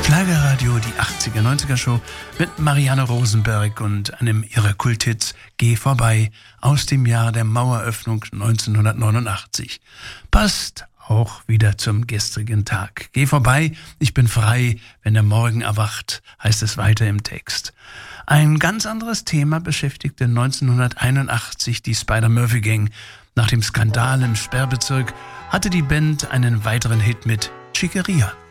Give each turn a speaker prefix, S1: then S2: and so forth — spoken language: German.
S1: Schlagerradio, die 80er, 90er Show mit Marianne Rosenberg und einem ihrer Kulthits Geh vorbei aus dem Jahr der Maueröffnung 1989. Passt auch wieder zum gestrigen Tag. Geh vorbei, ich bin frei, wenn der Morgen erwacht, heißt es weiter im Text. Ein ganz anderes Thema beschäftigte 1981 die Spider-Murphy-Gang. Nach dem Skandal im Sperrbezirk hatte die Band einen weiteren Hit mit Chiqueria.